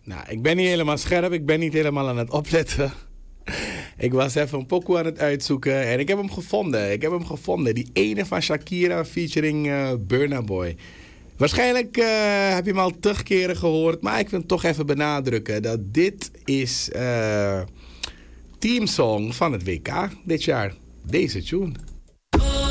Nou, ik ben niet helemaal scherp. Ik ben niet helemaal aan het opletten. Ik was even een pokoe aan het uitzoeken. En ik heb hem gevonden. Die ene van Shakira featuring Burna Boy. Waarschijnlijk heb je hem al 80 keren gehoord. Maar ik wil toch even benadrukken dat dit is teamsong van het WK dit jaar. Deze tune.